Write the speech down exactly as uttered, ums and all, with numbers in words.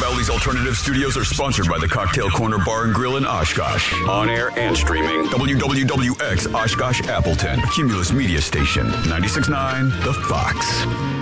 Bally's Alternative Studios are sponsored by the Cocktail Corner Bar and Grill in Oshkosh. On air and streaming. W W W X Oshkosh Appleton. A Cumulus Media Station. ninety-six point nine The Fox.